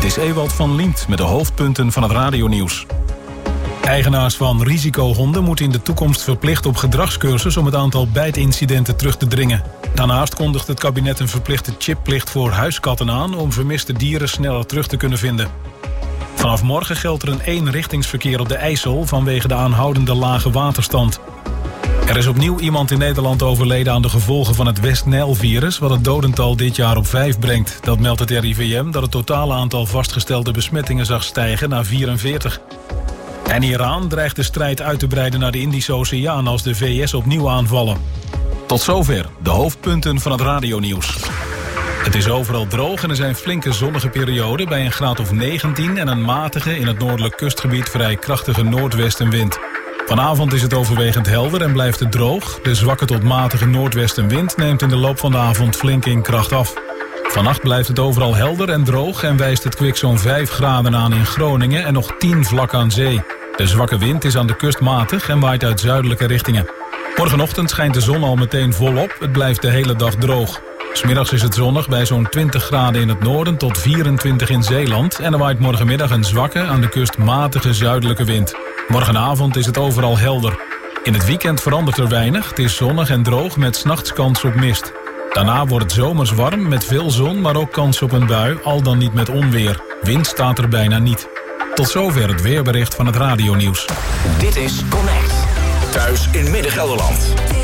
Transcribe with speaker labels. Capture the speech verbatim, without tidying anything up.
Speaker 1: is Ewald van Liemt met de hoofdpunten van het radionieuws. Eigenaars van risicohonden moeten in de toekomst verplicht op gedragscursus om het aantal bijtincidenten terug te dringen. Daarnaast kondigt het kabinet een verplichte chipplicht voor huiskatten aan om vermiste dieren sneller terug te kunnen vinden. Vanaf morgen geldt er een eenrichtingsverkeer op de IJssel vanwege de aanhoudende lage waterstand. Er is opnieuw iemand in Nederland overleden aan de gevolgen van het West-Nijl-virus, wat het dodental dit jaar op vijf brengt. Dat meldt het R I V M, dat het totale aantal vastgestelde besmettingen zag stijgen naar vierenveertig. En Iran dreigt de strijd uit te breiden naar de Indische Oceaan als de V S opnieuw aanvallen. Tot zover de hoofdpunten van het radionieuws. Het is overal droog en er zijn flinke zonnige perioden bij een graad of negentien... en een matige, in het noordelijk kustgebied vrij krachtige noordwestenwind. Vanavond is het overwegend helder en blijft het droog. De zwakke tot matige noordwestenwind neemt in de loop van de avond flink in kracht af. Vannacht blijft het overal helder en droog en wijst het kwik zo'n vijf graden aan in Groningen en nog tien vlak aan zee. De zwakke wind is aan de kust matig en waait uit zuidelijke richtingen. Morgenochtend schijnt de zon al meteen volop, het blijft de hele dag droog. 'S Middags is het zonnig bij zo'n twintig graden in het noorden tot vierentwintig in Zeeland... en er waait morgenmiddag een zwakke, aan de kust matige zuidelijke wind. Morgenavond is het overal helder. In het weekend verandert er weinig, het is zonnig en droog met 's nachts kans op mist. Daarna wordt het zomers warm met veel zon, maar ook kans op een bui, al dan niet met onweer. Wind staat er bijna niet. Tot zover het weerbericht van het radionieuws.
Speaker 2: Dit is Connect. Thuis in Midden-Gelderland.